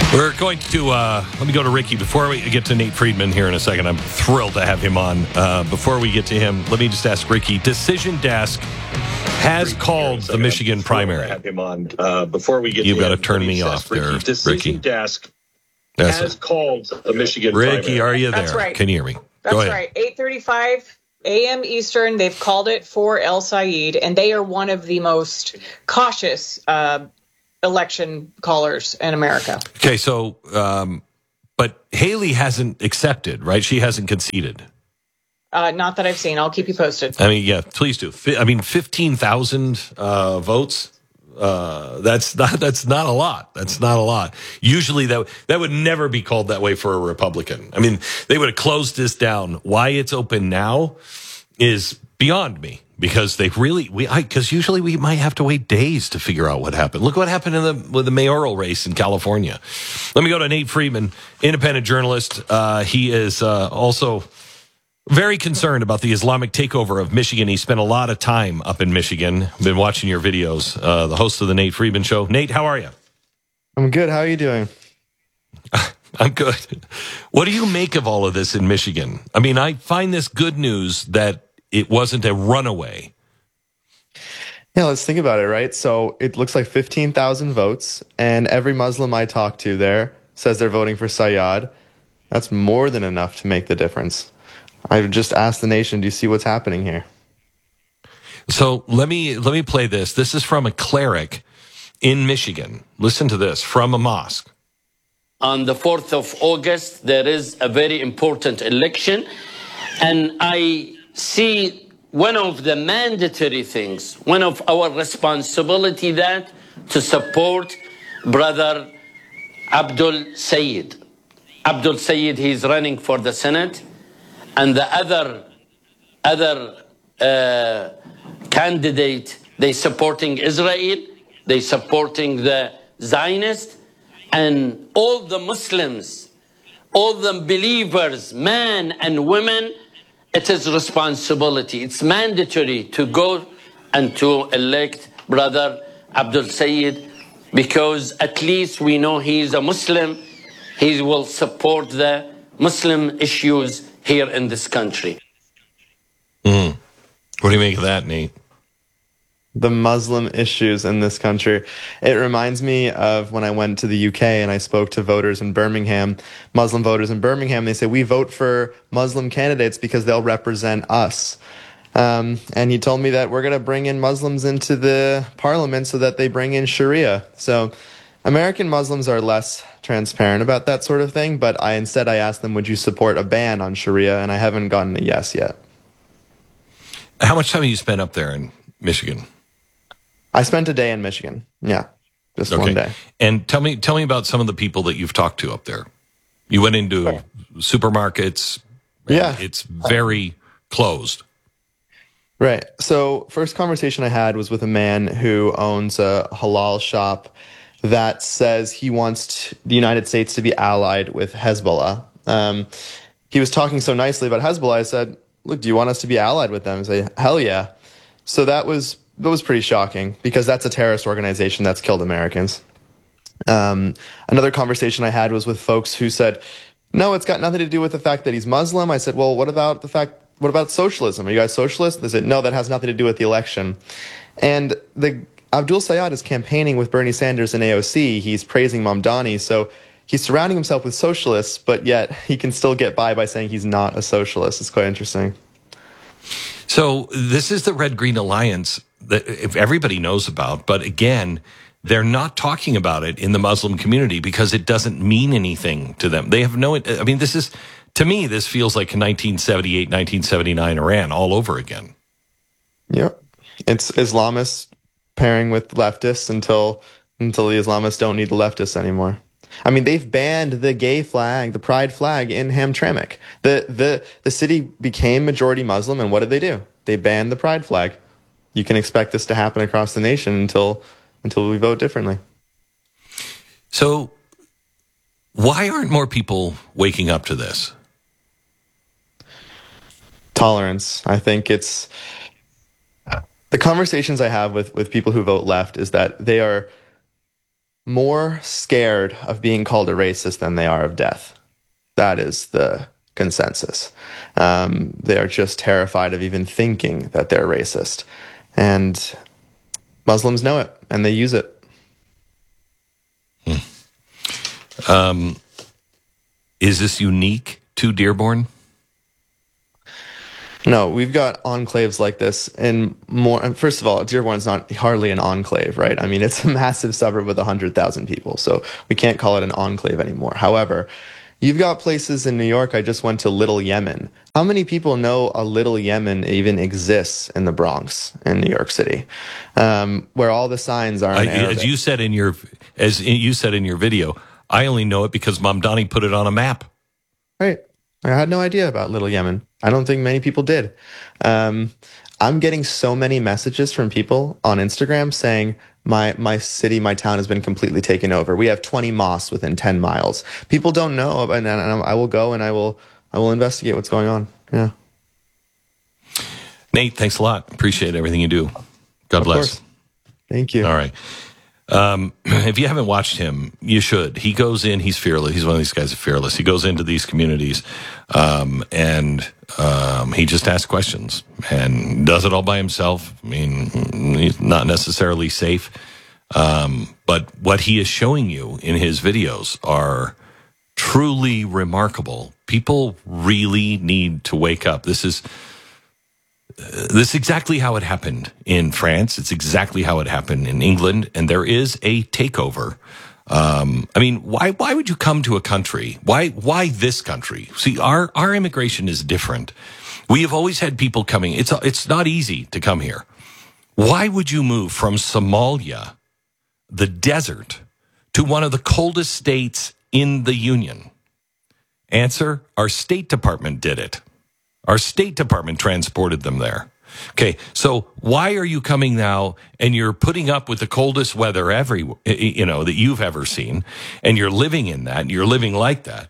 We're going to, let me go to Ricky before we get to Nate Friedman here in a second. I'm thrilled to have him on. Before we get to him, let me just ask Ricky. Decision Desk has called the Michigan primary. Have him on. Before we get You've to got to him, turn me off there, Ricky. Decision Desk has called the Michigan Ricky, primary. are you there? That's right. Can you hear me? That's go ahead. right. 8:35 a.m. Eastern. They've called it for El Sayed, and they are one of the most cautious election callers in America. Okay, so, but Haley hasn't accepted, right? She hasn't conceded. Not that I've seen. I'll keep you posted. I mean, yeah, please do. 15,000 votes. That's not a lot. That's not a lot. Usually that would never be called that way for a Republican. I mean, they would have closed this down. Why it's open now is beyond me, because because usually we might have to wait days to figure out what happened. Look what happened with the mayoral race in California. Let me go to Nate Friedman, independent journalist. He is also very concerned about the Islamic takeover of Michigan. He spent a lot of time up in Michigan. Been watching your videos. The host of the Nate Friedman Show. Nate, how are you? I'm good. How are you doing? I'm good. What do you make of all of this in Michigan? I mean, I find this good news that it wasn't a runaway. Yeah, let's think about it, right? So it looks like 15,000 votes, and every Muslim I talk to there says they're voting for Sayyad. That's more than enough to make the difference. I would just ask the nation, do you see what's happening here? So let me play this. This is from a cleric in Michigan. Listen to this from a mosque. On the 4th of August, there is a very important election, and I see one of the mandatory things, one of our responsibility that to support brother Abdul Sayed. Abdul Sayed, he's running for the Senate, and the other candidate, they supporting Israel, they supporting the Zionists, and all the Muslims, all the believers, men and women, it is responsibility. It's mandatory to go and to elect brother Abdul Sayed, because at least we know he's a Muslim. He will support the Muslim issues here in this country. What do you make of that, Nate? The Muslim issues in this country. It reminds me of when I went to the UK and I spoke to voters in Birmingham, Muslim voters in Birmingham. They say, we vote for Muslim candidates because they'll represent us. And he told me that we're going to bring in Muslims into the parliament so that they bring in Sharia. So American Muslims are less transparent about that sort of thing, but instead I asked them, would you support a ban on Sharia? And I haven't gotten a yes yet. How much time have you spent up there in Michigan? I spent a day in Michigan. Yeah, just one day. And tell me about some of the people that you've talked to up there. You went into supermarkets. Yeah. It's very closed. Right. So first conversation I had was with a man who owns a halal shop that says he wants the United States to be allied with Hezbollah. He was talking so nicely about Hezbollah. I said, look, do you want us to be allied with them? I say, hell yeah. So that was pretty shocking, because that's a terrorist organization that's killed Americans. Another conversation I had was with folks who said, no, it's got nothing to do with the fact that he's Muslim. I said, well, what about socialism? Are you guys socialists? They said, no, that has nothing to do with the election. And Abdul Sayed is campaigning with Bernie Sanders and AOC. He's praising Mamdani. So he's surrounding himself with socialists, but yet he can still get by saying he's not a socialist. It's quite interesting. So this is the Red-Green Alliance that everybody knows about, but again, they're not talking about it in the Muslim community because it doesn't mean anything to them. They have I mean, to me, this feels like 1978, 1979 Iran all over again. Yep. It's Islamists pairing with leftists until the Islamists don't need the leftists anymore. I mean, they've banned the gay flag, the pride flag in Hamtramck. The city became majority Muslim, and what did they do? They banned the pride flag. You can expect this to happen across the nation until we vote differently. So why aren't more people waking up to this? Tolerance. I think it's the conversations I have with people who vote left is that they are more scared of being called a racist than they are of death. That is the consensus. They are just terrified of even thinking that they're racist. And Muslims know it, and they use it. Is this unique to Dearborn? No, we've got enclaves like this in more. And first of all, Dearborn's not hardly an enclave, right? I mean, it's a massive suburb with 100,000 people, so we can't call it an enclave anymore. However, you've got places in New York. I just went to Little Yemen. How many people know a Little Yemen even exists in the Bronx in New York City, where all the signs are in Arabic? As you said in your video, I only know it because Mamdani put it on a map. Right. I had no idea about Little Yemen. I don't think many people did. I'm getting so many messages from people on Instagram saying my city, my town has been completely taken over. We have 20 mosques within 10 miles. People don't know, and I will go and I will investigate what's going on. Yeah. Nate, thanks a lot. Appreciate everything you do. God bless. Course. Thank you. All right. If you haven't watched him, you should. He goes in, he's fearless. He's one of these guys that fearless. He goes into these communities, and he just asks questions and does it all by himself. I mean, he's not necessarily safe. But what he is showing you in his videos are truly remarkable. People really need to wake up. This is exactly how it happened in France. It's exactly how it happened in England. And there is a takeover. I mean, why would you come to a country? Why this country? See, our immigration is different. We have always had people coming. It's not easy to come here. Why would you move from Somalia, the desert, to one of the coldest states in the Union? Answer, our State Department did it. Our State Department transported them there. Okay, so why are you coming now and you're putting up with the coldest weather that you've ever seen, and you're living in that, and you're living like that,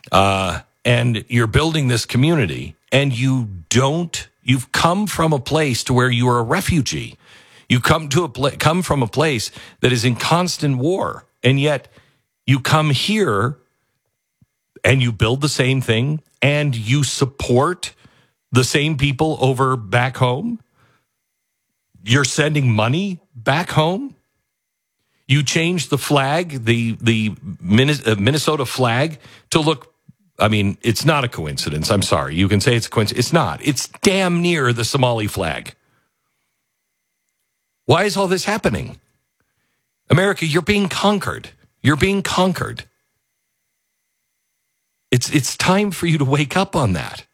and you're building this community, and you've come from a place to where you are a refugee. You come from a place that is in constant war, and yet you come here and you build the same thing, and you support the same people over back home. You're sending money back home. You change the flag, the Minnesota flag, to look. I mean, it's not a coincidence. I'm sorry. You can say it's a coincidence. It's not. It's damn near the Somali flag. Why is all this happening? America, you're being conquered. You're being conquered. It's time for you to wake up on that.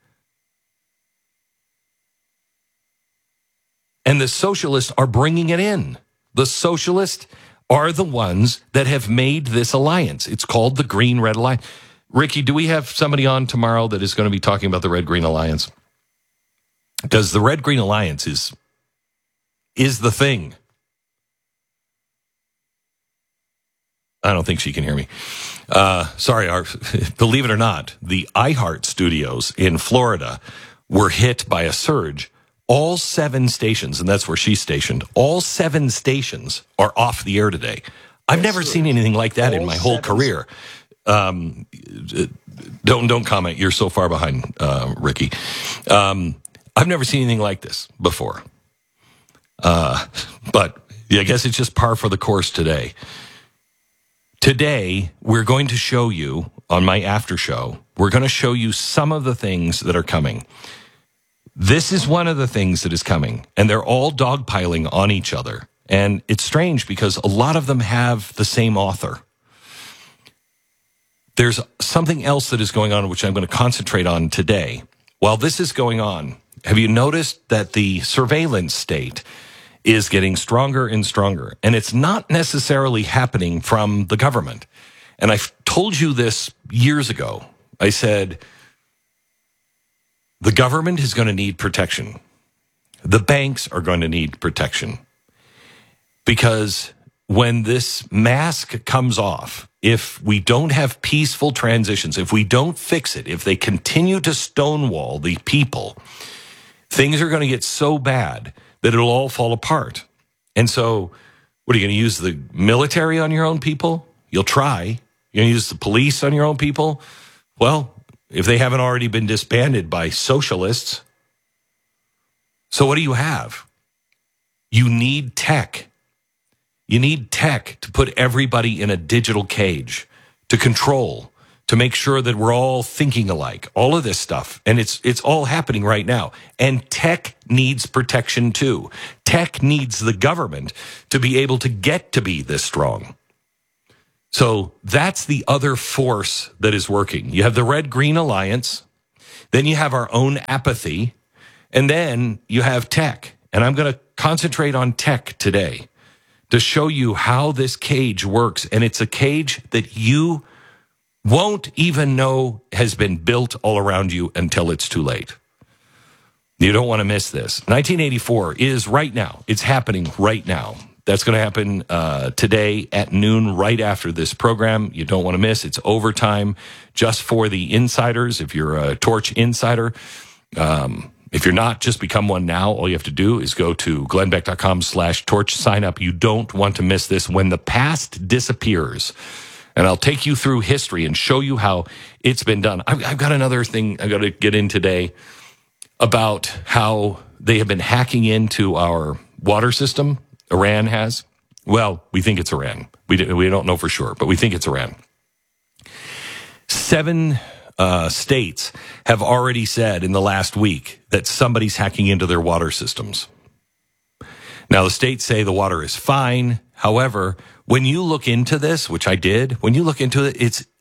And the socialists are bringing it in. The socialists are the ones that have made this alliance. It's called the Green-Red Alliance. Ricky, do we have somebody on tomorrow that is going to be talking about the Red-Green Alliance? Because the Red-Green Alliance is the thing. I don't think she can hear me. Sorry, believe it or not, the iHeart studios in Florida were hit by a surge. All 7 stations, and that's where she's stationed, all 7 stations are off the air today. I've never seen anything like that in my whole career. Don't comment. You're so far behind, Ricky. I've never seen anything like this before. But yeah, I guess it's just par for the course today. Today, we're going to show you, on my after show, we're going to show you some of the things that are coming. This is one of the things that is coming, and they're all dogpiling on each other. And it's strange because a lot of them have the same author. There's something else that is going on, which I'm going to concentrate on today. While this is going on, have you noticed that the surveillance state is getting stronger and stronger? And it's not necessarily happening from the government. And I've told you this years ago. I said, the government is going to need protection. The banks are going to need protection. Because when this mask comes off, if we don't have peaceful transitions, if we don't fix it, if they continue to stonewall the people, things are going to get so bad that it'll all fall apart. And so What, are you going to use the military on your own people? You'll try. You're going to use the police on your own people? Well, if they haven't already been disbanded by socialists. So what do you have? You need tech. You need tech to put everybody in a digital cage, to control, to make sure that we're all thinking alike, all of this stuff. And it's all happening right now. And tech needs protection too. Tech needs the government to be able to get to be this strong. So that's the other force that is working. You have the Red-Green Alliance, then you have our own apathy, and then you have tech. And I'm going to concentrate on tech today to show you how this cage works. And it's a cage that you won't even know has been built all around you until it's too late. You don't want to miss this. 1984 is right now. It's happening right now. That's going to happen today at noon, right after this program. You don't want to miss. It's overtime just for the insiders. If you're a Torch insider, if you're not, just become one now. All you have to do is go to glennbeck.com/torch, sign up. You don't want to miss this. When the past disappears, and I'll take you through history and show you how it's been done. I've got another thing I've got to get in today about how they have been hacking into our water system. Iran has. Well, we think it's Iran. We don't know for sure, but we think it's Iran. 7 states have already said in the last week that somebody's hacking into their water systems. Now, the states say the water is fine. However, when you look into this, which I did, when you look into it,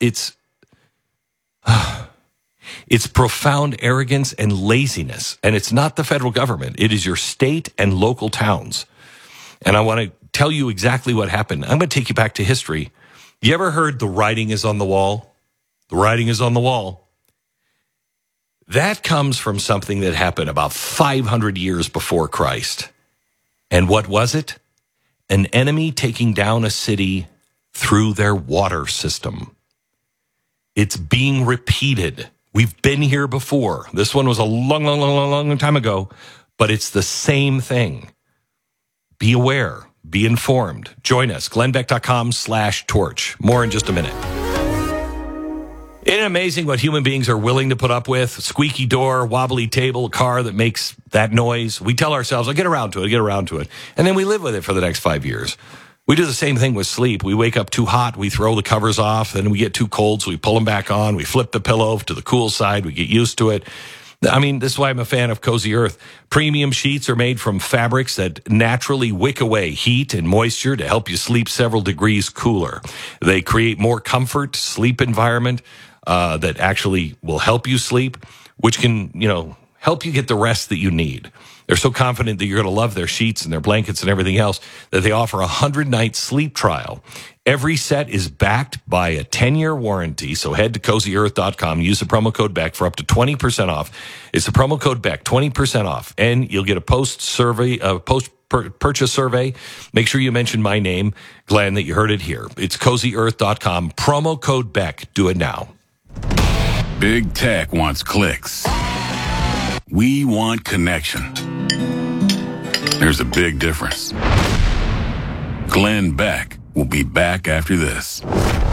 it's profound arrogance and laziness. And it's not the federal government. It is your state and local towns. And I want to tell you exactly what happened. I'm going to take you back to history. You ever heard the writing is on the wall? The writing is on the wall. That comes from something that happened about 500 years before Christ. And what was it? An enemy taking down a city through their water system. It's being repeated. We've been here before. This one was a long time ago, but it's the same thing. Be aware. Be informed. Join us. glennbeck.com/torch. More in just a minute. Isn't it amazing what human beings are willing to put up with? Squeaky door, wobbly table, a car that makes that noise. We tell ourselves, I'll get around to it. And then we live with it for the next 5 years. We do the same thing with sleep. We wake up too hot, we throw the covers off, then we get too cold, so we pull them back on. We flip the pillow to the cool side. We get used to it. I mean, this is why I'm a fan of Cozy Earth. Premium sheets are made from fabrics that naturally wick away heat and moisture to help you sleep several degrees cooler. They create more comfort, sleep environment that actually will help you sleep, which can, help you get the rest that you need. They're so confident that you're going to love their sheets and their blankets and everything else that they offer a 100-night sleep trial. Every set is backed by a 10-year warranty, so head to CozyEarth.com. Use the promo code BECK for up to 20% off. It's the promo code BECK, 20% off, and you'll get a post-purchase survey. Make sure you mention my name, Glenn, that you heard it here. It's CozyEarth.com, promo code BECK. Do it now. Big Tech wants clicks. We want connection. There's a big difference. Glenn Beck will be back after this.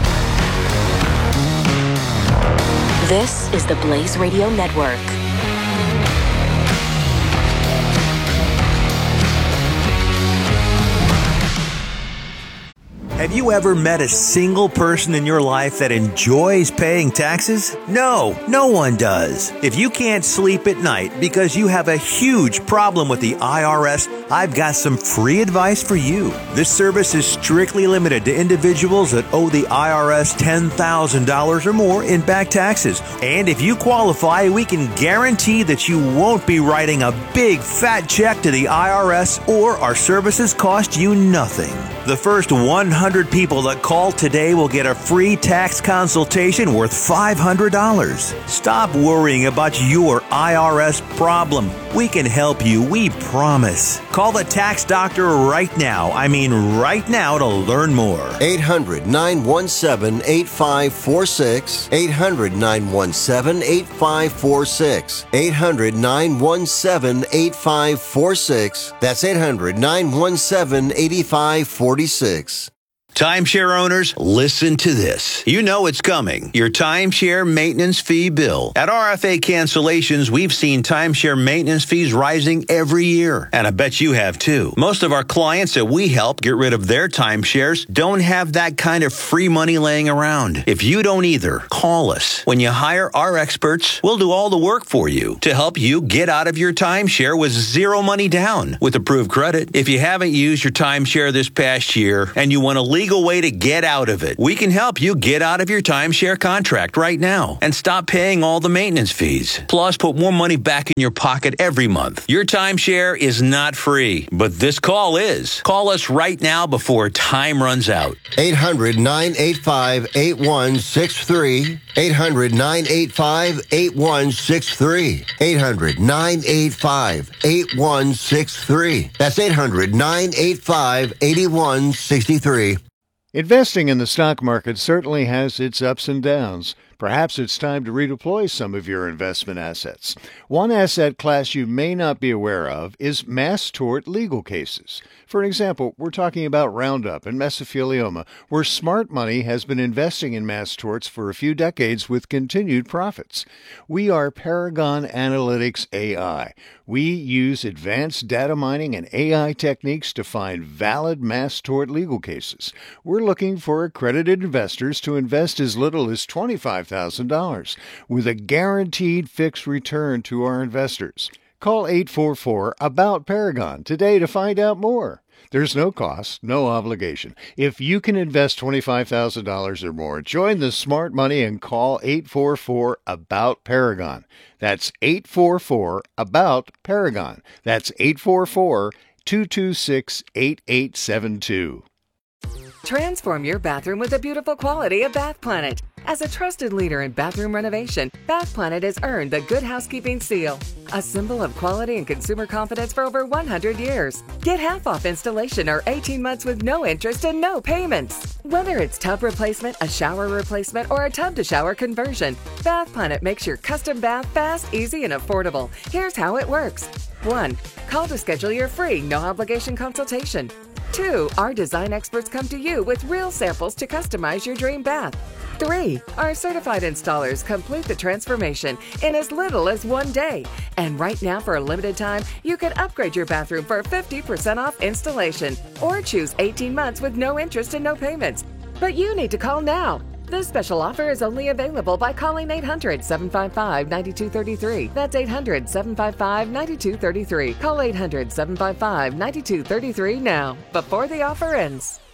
This is the Blaze Radio Network. Have you ever met a single person in your life that enjoys paying taxes? No, no one does. If you can't sleep at night because you have a huge problem with the IRS, I've got some free advice for you. This service is strictly limited to individuals that owe the IRS $10,000 or more in back taxes. And if you qualify, we can guarantee that you won't be writing a big fat check to the IRS, or our services cost you nothing. The first 100 people that call today will get a free tax consultation worth $500. Stop worrying about your IRS problem. We can help you, we promise. Call the Tax Doctor right now. I mean right now to learn more. 800-917-8546. 800-917-8546. 800-917-8546. That's 800-917-8546. Timeshare owners, listen to this. You know it's coming. Your timeshare maintenance fee bill. At RFA Cancellations, we've seen timeshare maintenance fees rising every year. And I bet you have too. Most of our clients that we help get rid of their timeshares don't have that kind of free money laying around. If you don't either, call us. When you hire our experts, we'll do all the work for you to help you get out of your timeshare with zero money down with approved credit. If you haven't used your timeshare this past year and you want a legal way to get out of it, we can help you get out of your timeshare contract right now and stop paying all the maintenance fees. Plus, put more money back in your pocket every month. Your timeshare is not free, but this call is. Call us right now before time runs out. 800-985-8163. 800-985-8163. 800-985-8163. That's 800-985-8163. Investing in the stock market certainly has its ups and downs. Perhaps it's time to redeploy some of your investment assets. One asset class you may not be aware of is mass tort legal cases. For example, we're talking about Roundup and mesothelioma, where smart money has been investing in mass torts for a few decades with continued profits. We are Paragon Analytics AI. We use advanced data mining and AI techniques to find valid mass tort legal cases. We're looking for accredited investors to invest as little as $25,000 with a guaranteed fixed return to our investors. Call 844-ABOUT-PARAGON today to find out more. There's no cost, no obligation. If you can invest $25,000 or more, join the smart money and call 844-ABOUT-PARAGON. That's 844-ABOUT-PARAGON. That's 844-226-8872. Transform your bathroom with the beautiful quality of Bath Planet. As a trusted leader in bathroom renovation, Bath Planet has earned the Good Housekeeping Seal, a symbol of quality and consumer confidence for over 100 years. Get half off installation or 18 months with no interest and no payments. Whether it's tub replacement, a shower replacement, or a tub-to-shower conversion, Bath Planet makes your custom bath fast, easy, and affordable. Here's how it works. 1. Call to schedule your free, no-obligation consultation. 2. Our design experts come to you with real samples to customize your dream bath. 3. Our certified installers complete the transformation in as little as 1 day. And right now, for a limited time, you can upgrade your bathroom for 50% off installation or choose 18 months with no interest and no payments. But you need to call now. This special offer is only available by calling 800-755-9233. That's 800-755-9233. Call 800-755-9233 now, before the offer ends.